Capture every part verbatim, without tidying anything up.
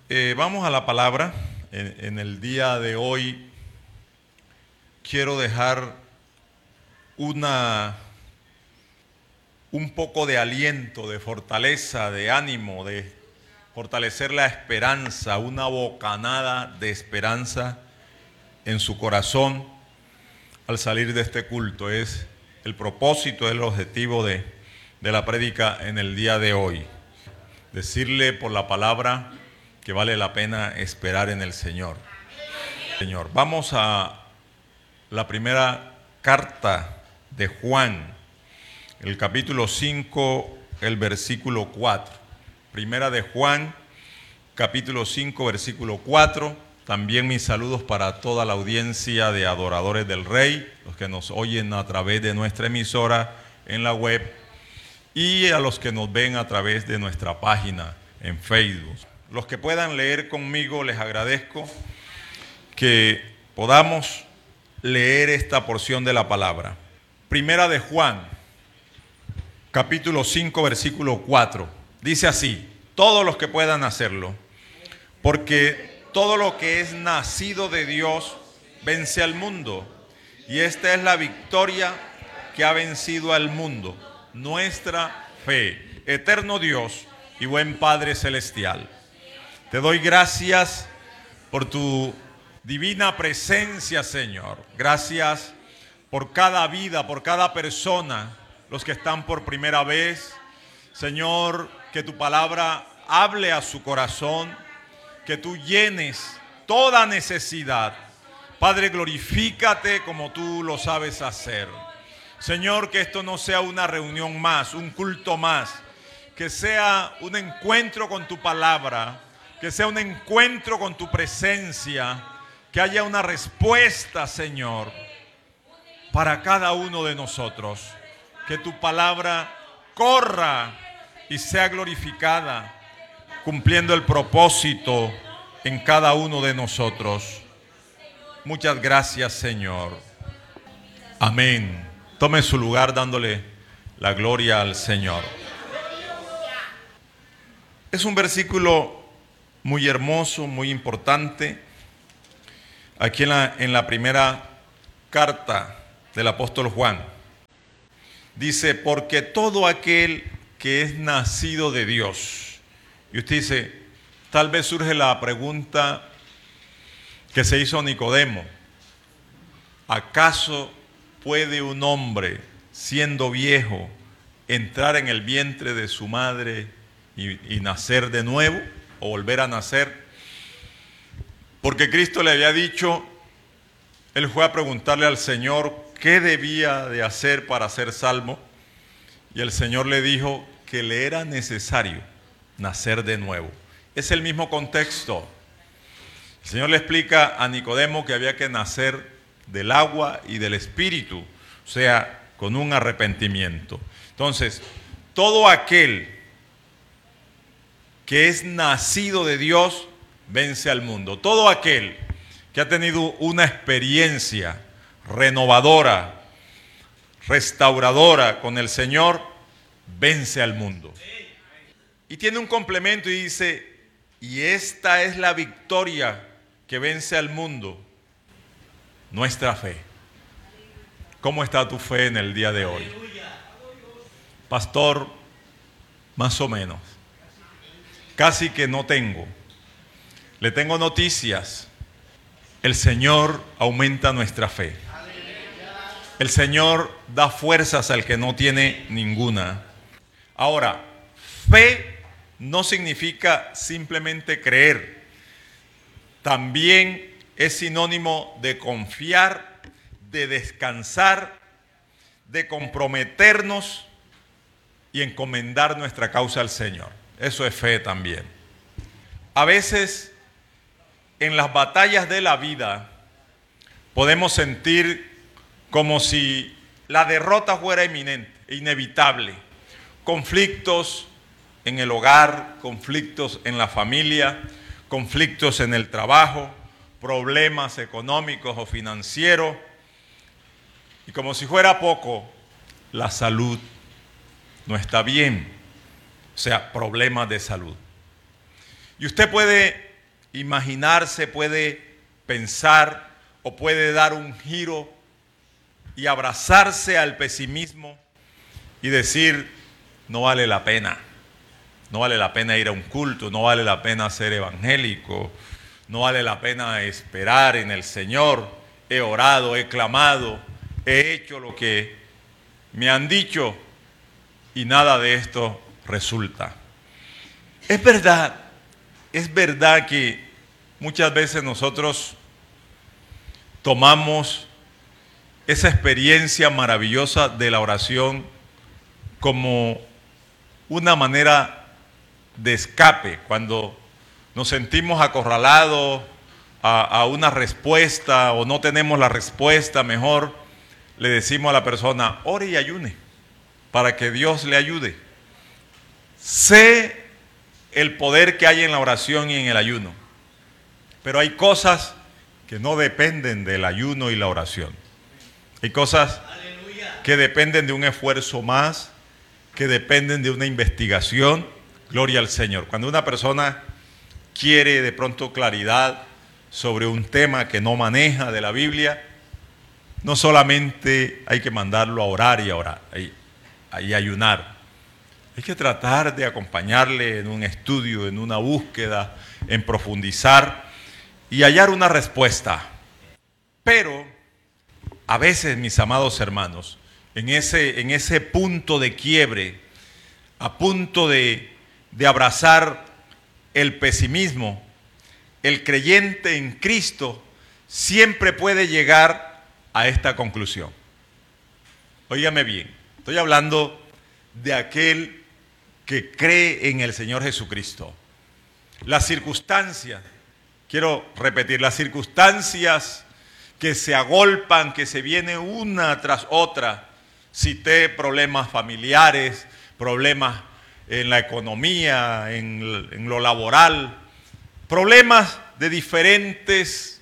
Eh, vamos a la palabra. En, en el día de hoy quiero dejar una, un poco de aliento, de fortaleza, de ánimo, de fortalecer la esperanza, una bocanada de esperanza en su corazón al salir de este culto. Es el propósito, es el objetivo de, de la prédica en el día de hoy. Decirle por la palabra que vale la pena esperar en el Señor. Señor, vamos a la primera carta de Juan, el capítulo cinco, el versículo cuatro. Primera de Juan, capítulo cinco, versículo cuatro. También mis saludos para toda la audiencia de adoradores del Rey, los que nos oyen a través de nuestra emisora en la web y a los que nos ven a través de nuestra página en Facebook. Los que puedan leer conmigo, les agradezco que podamos leer esta porción de la palabra. Primera de Juan, capítulo cinco, versículo cuatro. Dice así: todos los que puedan hacerlo, porque todo lo que es nacido de Dios vence al mundo, y esta es la victoria que ha vencido al mundo, nuestra fe. Eterno Dios y buen Padre celestial, te doy gracias por tu divina presencia, Señor. Gracias por cada vida, por cada persona, los que están por primera vez. Señor, que tu palabra hable a su corazón, que tú llenes toda necesidad. Padre, glorifícate como tú lo sabes hacer. Señor, que esto no sea una reunión más, un culto más, que sea un encuentro con tu palabra, que sea un encuentro con tu presencia, que haya una respuesta, Señor, para cada uno de nosotros. Que tu palabra corra y sea glorificada, cumpliendo el propósito en cada uno de nosotros. Muchas gracias, Señor. Amén. Tome su lugar dándole la gloria al Señor. Es un versículo muy hermoso, muy importante. Aquí en la, en la primera carta del apóstol Juan, dice: porque todo aquel que es nacido de Dios. Y usted dice, tal vez surge la pregunta que se hizo Nicodemo: ¿acaso puede un hombre, siendo viejo, entrar en el vientre de su madre y, y nacer de nuevo, o volver a nacer? Porque Cristo le había dicho, él fue a preguntarle al Señor qué debía de hacer para ser salvo, y el Señor le dijo que le era necesario nacer de nuevo. Es el mismo contexto. El Señor le explica a Nicodemo que había que nacer del agua y del Espíritu, o sea, con un arrepentimiento. Entonces, todo aquel que es nacido de Dios vence al mundo. Todo aquel que ha tenido una experiencia renovadora, restauradora con el Señor, vence al mundo. Y tiene un complemento y dice: y esta es la victoria que vence al mundo, nuestra fe. ¿Cómo está tu fe en el día de hoy? Pastor, más o menos. Casi que no tengo. Le tengo noticias. El Señor aumenta nuestra fe. El Señor da fuerzas al que no tiene ninguna. Ahora, fe no significa simplemente creer. También es sinónimo de confiar, de descansar, de comprometernos y encomendar nuestra causa al Señor. Eso es fe también. A veces, en las batallas de la vida, podemos sentir como si la derrota fuera inminente, inevitable. Conflictos en el hogar, conflictos en la familia, conflictos en el trabajo, problemas económicos o financieros. Y como si fuera poco, la salud no está bien. O sea, problemas de salud. Y usted puede imaginarse, puede pensar o puede dar un giro y abrazarse al pesimismo y decir, no vale la pena, no vale la pena ir a un culto, no vale la pena ser evangélico, no vale la pena esperar en el Señor, he orado, he clamado, he hecho lo que me han dicho y nada de esto resulta. Es verdad, es verdad que muchas veces nosotros tomamos esa experiencia maravillosa de la oración como una manera de escape, cuando nos sentimos acorralados a, a una respuesta o no tenemos la respuesta, mejor le decimos a la persona, ore y ayune para que Dios le ayude. Sé el poder que hay en la oración y en el ayuno, pero hay cosas que no dependen del ayuno y la oración. Hay cosas que dependen de un esfuerzo más, que dependen de una investigación. Gloria al Señor. Cuando una persona quiere de pronto claridad sobre un tema que no maneja de la Biblia, no solamente hay que mandarlo a orar y a orar, y ayunar. Hay que tratar de acompañarle en un estudio, en una búsqueda, en profundizar y hallar una respuesta. Pero a veces, mis amados hermanos, en ese, en ese punto de quiebre, a punto de, de abrazar el pesimismo, el creyente en Cristo siempre puede llegar a esta conclusión. Óigame bien, estoy hablando de aquel que cree en el Señor Jesucristo. Las circunstancias, quiero repetir, las circunstancias que se agolpan, que se vienen una tras otra. Cité problemas familiares, problemas en la economía, en, en lo laboral, problemas de diferentes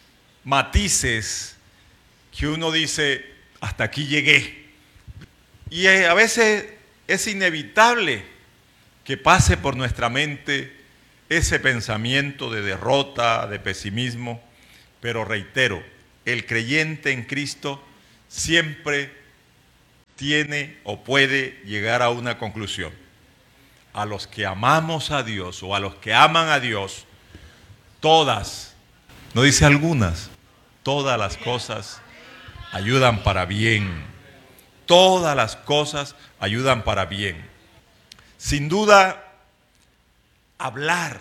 matices que uno dice, hasta aquí llegué. Y a veces es inevitable que pase por nuestra mente ese pensamiento de derrota, de pesimismo, pero reitero, el creyente en Cristo siempre tiene o puede llegar a una conclusión. A los que amamos a Dios o a los que aman a Dios, todas, no dice algunas, todas las cosas ayudan para bien. Todas las cosas ayudan para bien. Sin duda, hablar,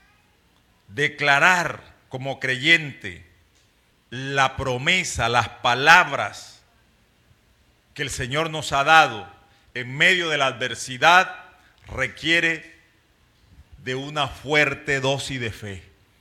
declarar como creyente la promesa, las palabras que el Señor nos ha dado en medio de la adversidad requiere de una fuerte dosis de fe.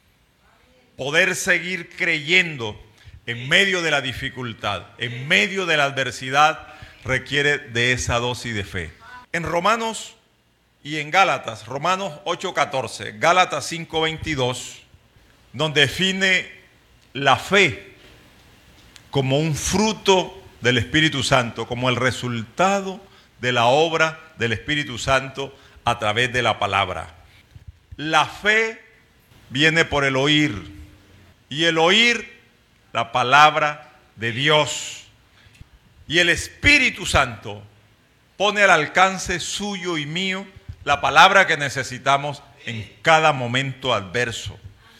Poder seguir creyendo en medio de la dificultad, en medio de la adversidad, requiere de esa dosis de fe. En Romanos y en Gálatas, Romanos ocho catorce, Gálatas cinco veintidós, donde define la fe como un fruto del Espíritu Santo, como el resultado de la obra del Espíritu Santo a través de la palabra. La fe viene por el oír, y el oír la palabra de Dios. Y el Espíritu Santo pone al alcance suyo y mío la palabra que necesitamos en cada momento adverso.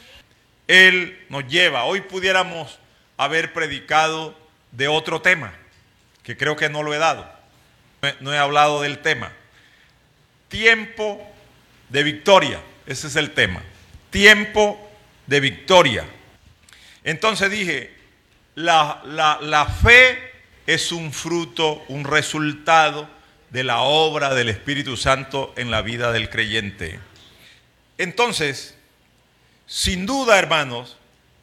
Él nos lleva. Hoy pudiéramos haber predicado de otro tema, que creo que no lo he dado. No he hablado del tema. Tiempo de victoria. Ese es el tema. Tiempo de victoria. Entonces dije, la, la, la fe es un fruto, un resultado de la obra del Espíritu Santo en la vida del creyente. Entonces, sin duda, hermanos,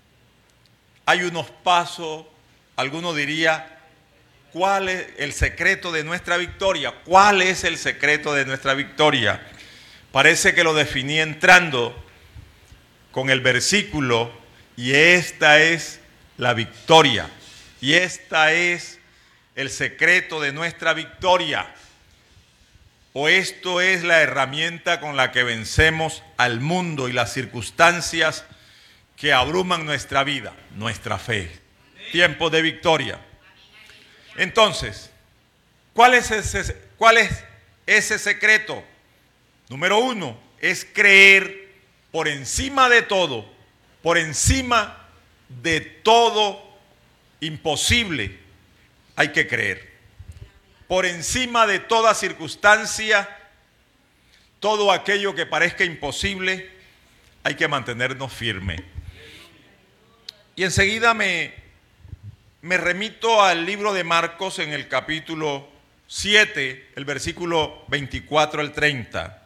hay unos pasos, alguno diría, ¿cuál es el secreto de nuestra victoria? ¿Cuál es el secreto de nuestra victoria? Parece que lo definí entrando con el versículo, y esta es la victoria, y esta es el secreto de nuestra victoria, o esto es la herramienta con la que vencemos al mundo y las circunstancias que abruman nuestra vida, nuestra fe. Tiempos de victoria. Entonces, ¿cuál es ese, cuál es ese secreto? Número uno, es creer por encima de todo, por encima de todo imposible, hay que creer. Por encima de toda circunstancia, todo aquello que parezca imposible, hay que mantenernos firmes. Y enseguida me, me remito al libro de Marcos en el capítulo siete, el versículo veinticuatro al treinta.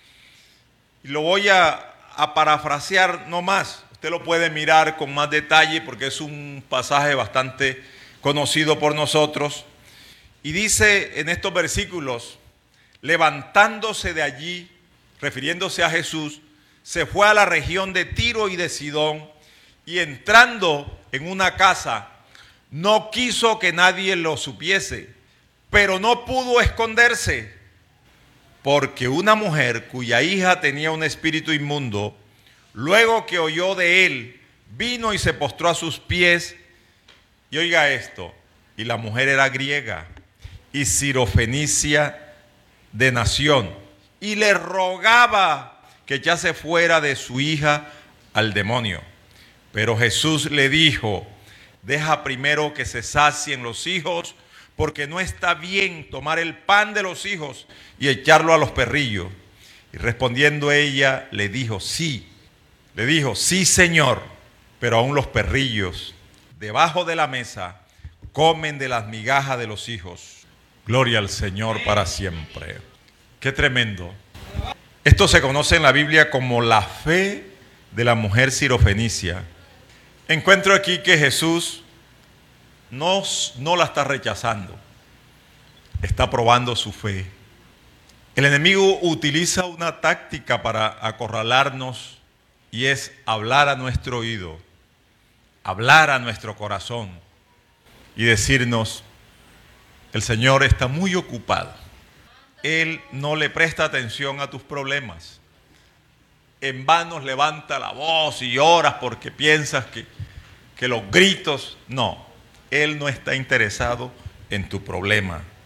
Y lo voy a, a parafrasear no más. Usted lo puede mirar con más detalle porque es un pasaje bastante conocido por nosotros. Y dice en estos versículos, levantándose de allí, refiriéndose a Jesús, se fue a la región de Tiro y de Sidón, y entrando en una casa, no quiso que nadie lo supiese, pero no pudo esconderse, porque una mujer cuya hija tenía un espíritu inmundo, luego que oyó de él, vino y se postró a sus pies, y oiga esto, y la mujer era griega, y sirofenicia de nación, y le rogaba que echase fuera de su hija al demonio. Pero Jesús le dijo, deja primero que se sacien los hijos, porque no está bien tomar el pan de los hijos y echarlo a los perrillos. Y respondiendo ella, le dijo, sí, le dijo, sí, Señor, pero aún los perrillos debajo de la mesa comen de las migajas de los hijos. Gloria al Señor para siempre. Qué tremendo. Esto se conoce en la Biblia como la fe de la mujer sirofenicia. Encuentro aquí que Jesús no, no la está rechazando, está probando su fe. El enemigo utiliza una táctica para acorralarnos y es hablar a nuestro oído, hablar a nuestro corazón y decirnos, el Señor está muy ocupado. Él no le presta atención a tus problemas. En vano levanta la voz y oras porque piensas que, que los gritos, no. Él no está interesado en tu problema.